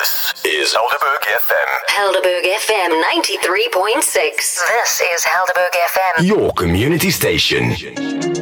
This is Helderberg FM. Helderberg FM 93.6. This is Helderberg FM. Your community station.